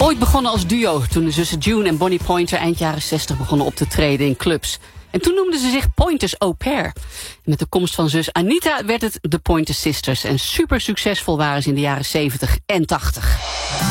Ooit begonnen als duo toen de zussen June en Bonnie Pointer eind jaren 60 begonnen op te treden in clubs. En toen noemden ze zich Pointers Au Pair. Met de komst van zus Anita werd het de Pointer Sisters. En super succesvol waren ze in de jaren 70 en 80.